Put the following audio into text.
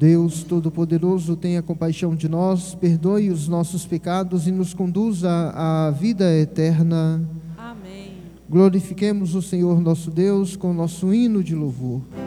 Deus Todo-Poderoso, tenha compaixão de nós, perdoe os nossos pecados e nos conduza à vida eterna. Amém. Glorifiquemos o Senhor nosso Deus com nosso hino de louvor.